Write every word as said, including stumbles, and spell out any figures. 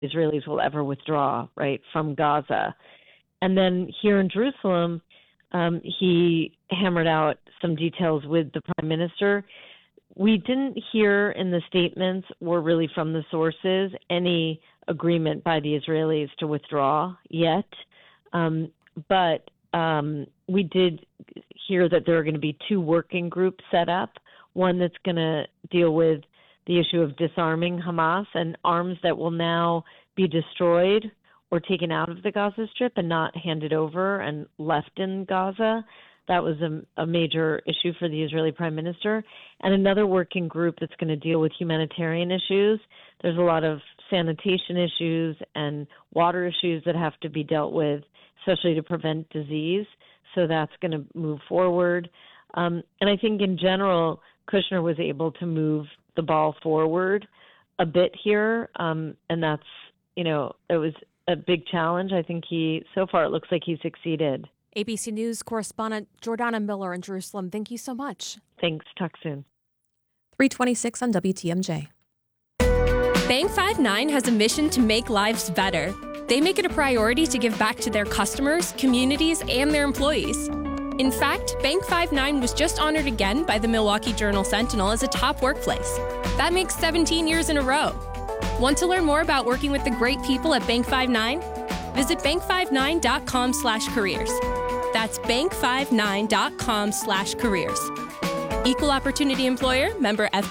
Israelis will ever withdraw, right, from Gaza. And then here in Jerusalem, um, he hammered out some details with the prime minister. We didn't hear in the statements or really from the sources any agreement by the Israelis to withdraw yet. Um, but um, we did hear that there are going to be two working groups set up, one that's going to deal with the issue of disarming Hamas and arms that will now be destroyed or taken out of the Gaza Strip and not handed over and left in Gaza. That was a, a major issue for the Israeli prime minister. And another working group that's going to deal with humanitarian issues. There's a lot of sanitation issues and water issues that have to be dealt with, especially to prevent disease. So that's going to move forward. Um, and I think in general, Kushner was able to move the ball forward a bit here. Um, and that's, you know, it was a big challenge. I think he, so far, it looks like he succeeded. A B C News correspondent Jordana Miller in Jerusalem, thank you so much. Thanks. Talk soon. three twenty-six on W T M J. Bank five nine has a mission to make lives better. They make it a priority to give back to their customers, communities, and their employees. In fact, Bank five nine was just honored again by the Milwaukee Journal Sentinel as a top workplace. That makes seventeen years in a row. Want to learn more about working with the great people at Bank five nine? Visit bank five nine dot com slash careers. That's bank five nine dot com slash careers. Equal opportunity employer, member F